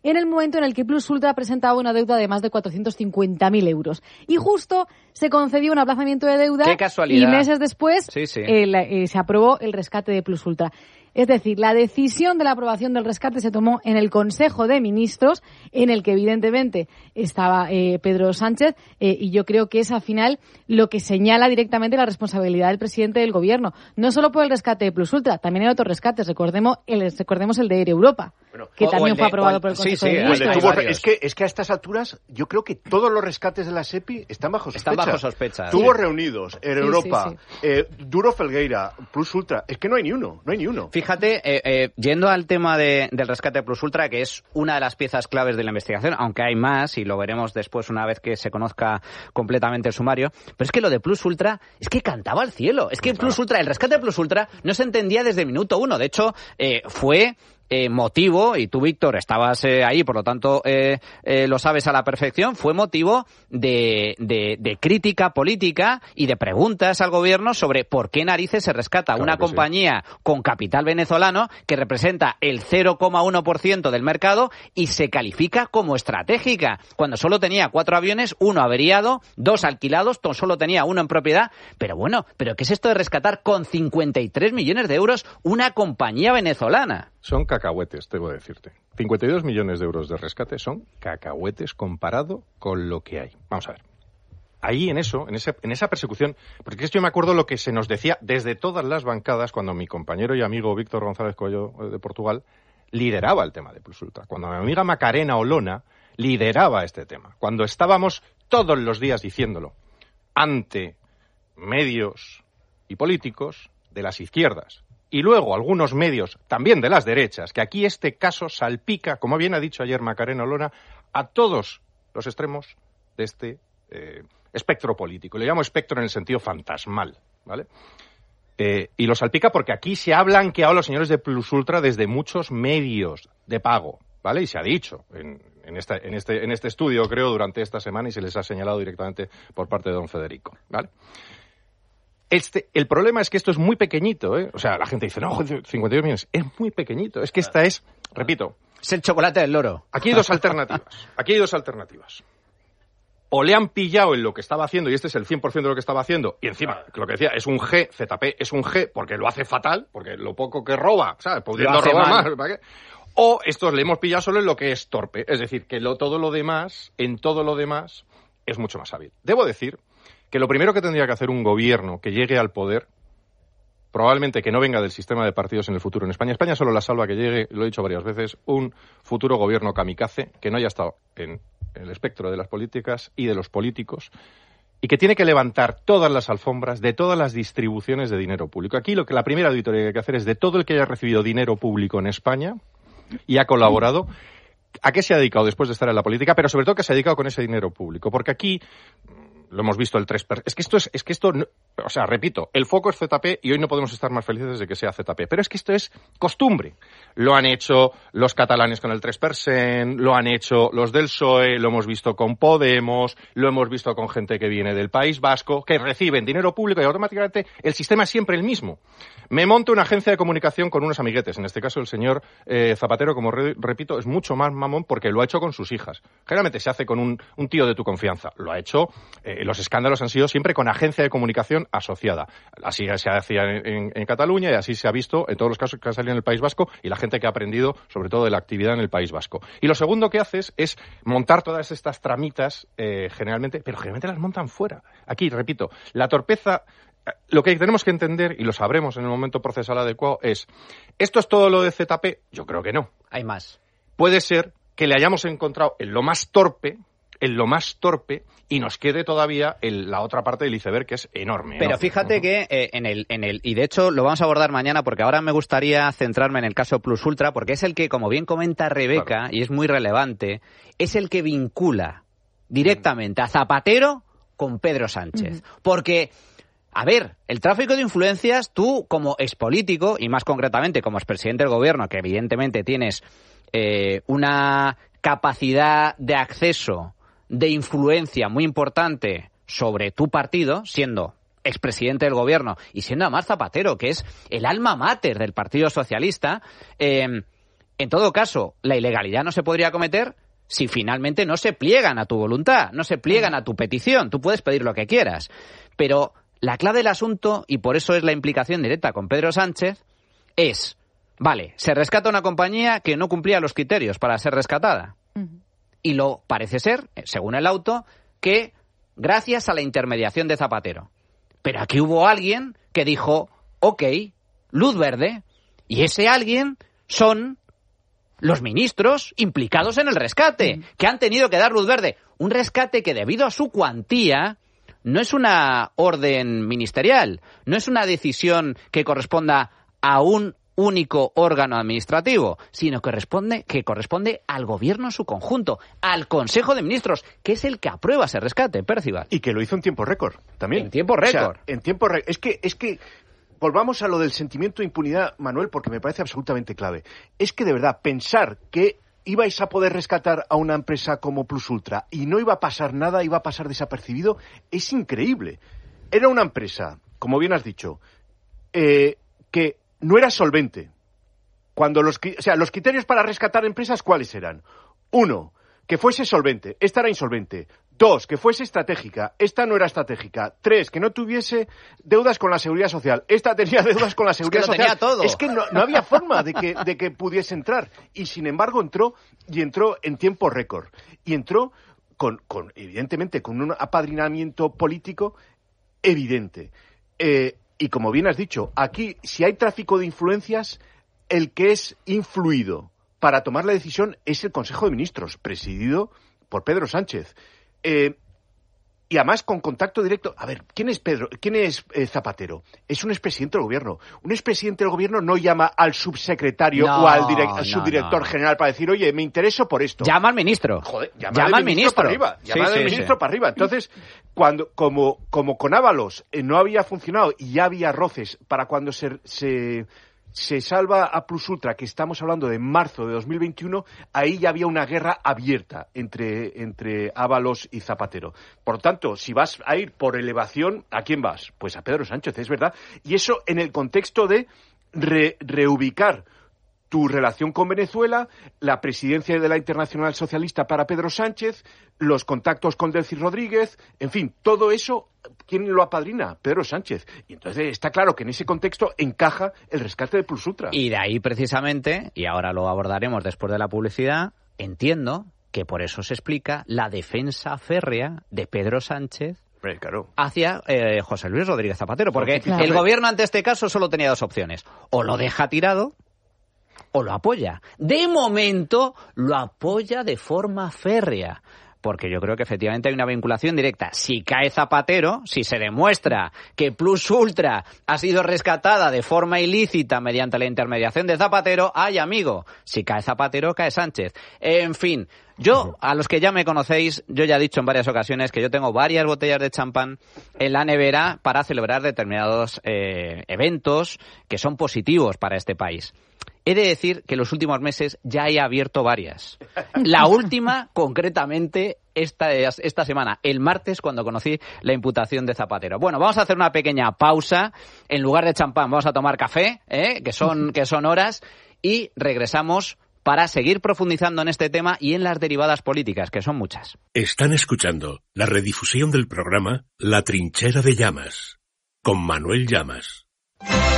en el momento en el que Plus Ultra presentaba una deuda de más de 450.000 euros. Y justo se concedió un aplazamiento de deuda. ¡Qué casualidad! Y meses después sí. Se aprobó el rescate de Plus Ultra. Es decir, la decisión de la aprobación del rescate se tomó en el Consejo de Ministros, en el que evidentemente estaba Pedro Sánchez, y yo creo que es al final lo que señala directamente la responsabilidad del presidente del Gobierno. No solo por el rescate de Plus Ultra, también hay otros rescates. Recordemos el de Air Europa, que también fue aprobado por el Consejo de Ministros. Es que a estas alturas yo creo que todos los rescates de la SEPI están bajo sospecha. Tubos reunidos, Air Europa, Duro Felgueira, Plus Ultra, es que no hay ni uno. Fíjate, yendo al tema del rescate Plus Ultra, que es una de las piezas claves de la investigación, aunque hay más, y lo veremos después una vez que se conozca completamente el sumario, pero es que lo de Plus Ultra es que cantaba al cielo. Es que Plus Ultra, el rescate de Plus Ultra no se entendía desde el minuto uno. De hecho, fue motivo, y tú, Víctor, estabas ahí, por lo tanto lo sabes a la perfección, fue motivo de crítica política y de preguntas al gobierno sobre por qué narices se rescata una compañía con capital venezolano que representa el 0,1% del mercado y se califica como estratégica, cuando solo tenía 4 aviones, 1 averiado, 2 alquilados, solo tenía 1 en propiedad. Pero bueno, ¿pero qué es esto de rescatar con 53 millones de euros una compañía venezolana? Son cacahuetes, debo decirte. 52 millones de euros de rescate son cacahuetes comparado con lo que hay. Vamos a ver. Ahí en esa persecución, porque es que yo me acuerdo lo que se nos decía desde todas las bancadas cuando mi compañero y amigo Víctor González Coello de Portugal lideraba el tema de Plus Ultra. Cuando mi amiga Macarena Olona lideraba este tema. Cuando estábamos todos los días diciéndolo ante medios y políticos de las izquierdas. Y luego algunos medios, también de las derechas, que aquí este caso salpica, como bien ha dicho ayer Macarena Olona, a todos los extremos de este espectro político. Le llamo espectro en el sentido fantasmal, ¿vale? Y lo salpica porque aquí se ha blanqueado a los señores de Plus Ultra desde muchos medios de pago, ¿vale? Y se ha dicho en este estudio, creo, durante esta semana, y se les ha señalado directamente por parte de don Federico, ¿vale? El problema es que esto es muy pequeñito, ¿eh? O sea, la gente dice, no, 52 millones, es muy pequeñito. Es que esta es, repito... Es el chocolate del loro. Aquí hay dos alternativas. O le han pillado en lo que estaba haciendo, y este es el 100% de lo que estaba haciendo, y encima, lo que decía, es un G, ZP es un G, porque lo hace fatal, porque lo poco que roba, ¿sabes? Pudiendo robar más, ¿para qué? O estos le hemos pillado solo en lo que es torpe. Es decir, que todo lo demás, es mucho más hábil. Debo decir que lo primero que tendría que hacer un gobierno que llegue al poder, probablemente que no venga del sistema de partidos en el futuro en España. España solo la salva que llegue, lo he dicho varias veces, un futuro gobierno kamikaze que no haya estado en el espectro de las políticas y de los políticos y que tiene que levantar todas las alfombras de todas las distribuciones de dinero público. Aquí la primera auditoría que hay que hacer es de todo el que haya recibido dinero público en España y ha colaborado, a qué se ha dedicado después de estar en la política, pero sobre todo qué se ha dedicado con ese dinero público. Porque aquí lo hemos visto el 3%. Es que esto, o sea, repito, el foco es ZP y hoy no podemos estar más felices de que sea ZP. Pero es que esto es costumbre. Lo han hecho los catalanes con el 3%, lo han hecho los del PSOE, lo hemos visto con Podemos, lo hemos visto con gente que viene del País Vasco, que reciben dinero público y automáticamente el sistema es siempre el mismo. Me monto una agencia de comunicación con unos amiguetes. En este caso el señor Zapatero, como repito, es mucho más mamón porque lo ha hecho con sus hijas. Generalmente se hace con un tío de tu confianza. Lo ha hecho... los escándalos han sido siempre con agencia de comunicación asociada. Así se hacía en Cataluña y así se ha visto en todos los casos que han salido en el País Vasco y la gente que ha aprendido sobre todo de la actividad en el País Vasco. Y lo segundo que haces es montar todas estas tramitas generalmente las montan fuera. Aquí, repito, la torpeza... Lo que tenemos que entender, y lo sabremos en el momento procesal adecuado, es ¿esto es todo lo de ZP? Yo creo que no. Hay más. Puede ser que le hayamos encontrado en lo más torpe y nos quede todavía la otra parte del iceberg que es enorme. Pero fíjate que y de hecho lo vamos a abordar mañana porque ahora me gustaría centrarme en el caso Plus Ultra porque es el que, como bien comenta Rebeca, claro, y es muy relevante, es el que vincula directamente a Zapatero con Pedro Sánchez. Porque, a ver, el tráfico de influencias, tú como expolítico y más concretamente como expresidente del gobierno, que evidentemente tienes una capacidad de acceso, de influencia muy importante sobre tu partido, siendo expresidente del gobierno y siendo además Zapatero, que es el alma mater del Partido Socialista, En todo caso, la ilegalidad no se podría cometer si finalmente no se pliegan a tu voluntad, no se pliegan a tu petición. Tú puedes pedir lo que quieras. Pero la clave del asunto, y por eso es la implicación directa con Pedro Sánchez, es, vale, se rescata una compañía que no cumplía los criterios para ser rescatada. Y lo parece ser, según el auto, que gracias a la intermediación de Zapatero. Pero aquí hubo alguien que dijo, ok, luz verde, y ese alguien son los ministros implicados en el rescate, que han tenido que dar luz verde. Un rescate que, debido a su cuantía, no es una orden ministerial, no es una decisión que corresponda a un único órgano administrativo, sino que corresponde al gobierno en su conjunto, al Consejo de Ministros, que es el que aprueba ese rescate, Percival. Y que lo hizo en tiempo récord, también. En tiempo récord. O sea, en tiempo récord. Es que volvamos a lo del sentimiento de impunidad, Manuel, porque me parece absolutamente clave. Es que, de verdad, pensar que ibais a poder rescatar a una empresa como Plus Ultra y no iba a pasar nada, iba a pasar desapercibido, es increíble. Era una empresa, como bien has dicho, que no era solvente. Los criterios para rescatar empresas, ¿cuáles eran? 1, que fuese solvente. Esta era insolvente. 2, que fuese estratégica. Esta no era estratégica. 3, que no tuviese deudas con la Seguridad Social. Esta tenía deudas con la Seguridad Social. Tenía todo. Es que no había forma de que pudiese entrar. Y sin embargo entró en tiempo récord. Y entró evidentemente, con un apadrinamiento político evidente. Y como bien has dicho, aquí, si hay tráfico de influencias, el que es influido para tomar la decisión es el Consejo de Ministros, presidido por Pedro Sánchez. Y además con contacto directo. A ver, ¿quién es Zapatero? Es un expresidente del gobierno. Un expresidente del gobierno no llama al subsecretario o al subdirector general para decir, oye, me intereso por esto. Llama al ministro. Joder, llama al ministro para arriba. Llama al ministro para arriba. Entonces, como con Ábalos no había funcionado y ya había roces para cuando se salva a Plus Ultra, que estamos hablando de marzo de 2021, ahí ya había una guerra abierta entre Ábalos y Zapatero. Por lo tanto, si vas a ir por elevación, ¿a quién vas? Pues a Pedro Sánchez, es verdad. Y eso en el contexto de reubicar tu relación con Venezuela, la presidencia de la Internacional Socialista para Pedro Sánchez, los contactos con Delcy Rodríguez, en fin, todo eso, ¿quién lo apadrina? Pedro Sánchez. Y entonces está claro que en ese contexto encaja el rescate de Plus Ultra. Y de ahí precisamente, y ahora lo abordaremos después de la publicidad, entiendo que por eso se explica la defensa férrea de Pedro Sánchez hacia José Luis Rodríguez Zapatero, porque el gobierno ante este caso solo tenía dos opciones: o lo deja tirado o lo apoya. De momento lo apoya de forma férrea, porque yo creo que efectivamente hay una vinculación directa. Si cae Zapatero, si se demuestra que Plus Ultra ha sido rescatada de forma ilícita mediante la intermediación de Zapatero, ¡ay, amigo! Si cae Zapatero, cae Sánchez. En fin, yo, a los que ya me conocéis, yo ya he dicho en varias ocasiones que yo tengo varias botellas de champán en la nevera para celebrar determinados eventos que son positivos para este país. He de decir que en los últimos meses ya he abierto varias. La última, concretamente, esta semana, el martes, cuando conocí la imputación de Zapatero. Bueno, vamos a hacer una pequeña pausa. En lugar de champán, vamos a tomar café, que son horas, y regresamos para seguir profundizando en este tema y en las derivadas políticas, que son muchas. Están escuchando la redifusión del programa La Trinchera de Llamas, con Manuel Llamas.